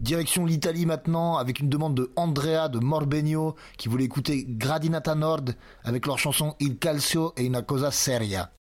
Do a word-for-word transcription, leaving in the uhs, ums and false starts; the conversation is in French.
Direction l'Italie maintenant, avec une demande de Andrea de Morbegno, qui voulait écouter Gradinata Nord, avec leur chanson Il Calcio e una cosa seria.